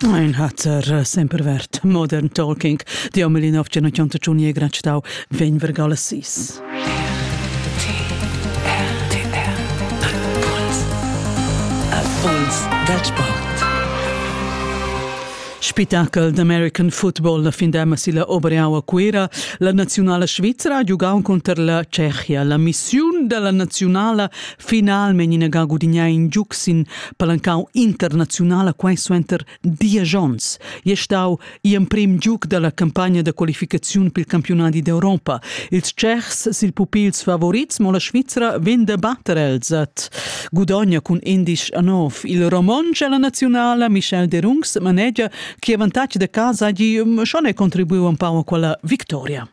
Ein hatzer sempervert Modern Talking di Omelinov 1981 gracstau ven vergala 6. Puls del sport. Spettacolo d'American Football la findema si la Obereaua Quera, la nazionale svizzera ha giocato contro la Cechia. La missione della nazionale finalmente in a gudigna in giuxin palancau internazionale questo enter 10 anni. È stato il primo gioco della campagna di qualificazione per i campionati d'Europa. Ils Cechs sil pupils favorits, ma la Svizzera vende batterels at Gudogna con 11-9. Il romange la nazionale Michel de Rungs maneggia che a vantaggio di casa gli schon contribuiva un po' a quella vittoria.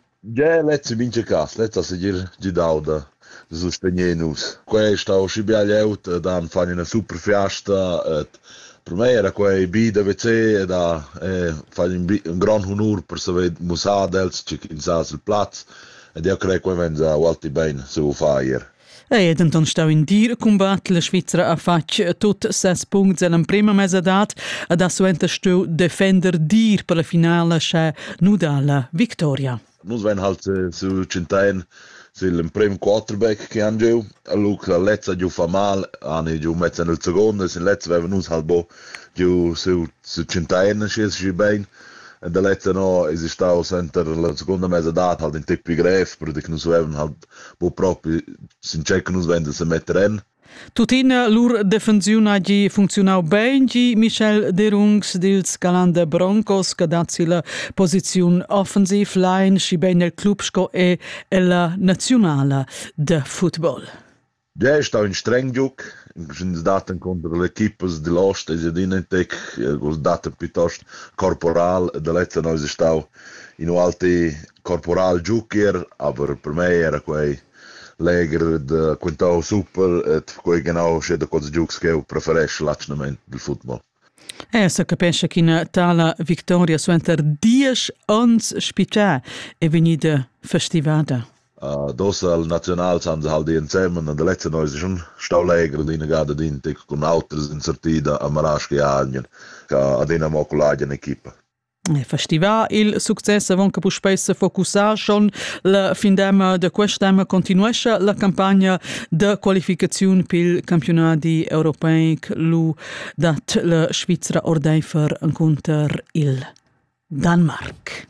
Ja, letzte vince cas, letzte seguir gidauda sostenenus. Questo ho scibiagliaut, dan fanno una super fiasta, per me era quei bida WC da fanno un gran honor per saver musadels in sasel platz, ed io credo che venga walti bene so fire. Ed enton stau in dir combat la Svizzera ha fatto tot 6 punti in prima mesadat ed ha suenta stau defender dir per la finale c'è nuda la vittoria. Nus ven halt su centein sil primo quarterback che han giù, la lezza giù fa mal, hanno giù mezzo nel secondo, sin lezza aveva nus halbo giù su centein schiessi bene. En de lezza no esistau center la seconda mesadat halt in tic più gref, perché nus avevano halt bo proprio sin check nus vende se mettere in. Tutina lur defensione ha funzionau bene, Michel de Rungs dils Galanda Broncos che dazzi la posizione offensive line sci bene il clubsco e la nazionale de football. Ja, è stato un streng gioco, sono dato contro le equipes dell'Ost, e dinentek, dato piuttosto corporal, da lezza noi è stato in altri corporal giochier, aber per me era quei Leger de quintau super, quei genau c'è da cosa giochi che io preferisco l'attenamento del football. Se capisce che in tale vittoria su enter 10 anni spiccià e venite festivata. Dos al National sind sie halt insieme und der letzte Neu ist schon Stauläger und ihnen gerade dintig con Autos insertida a Maraschi Alien ad una moculaglia in equipa. Festival il successo avon che spesso focusar schon la findema de quest'anno continuesce la campagna de qualificazione per campionati europei lu dat la Svizzera ordeifer incontro il Danmark.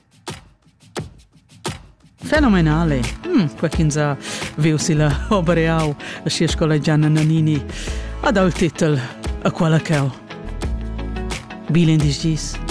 Fenomenale. Quaquinza viu si la Obereau a scia scola Gianna Nannini ha dato il titolo a quella che ho. Bilen dis gis.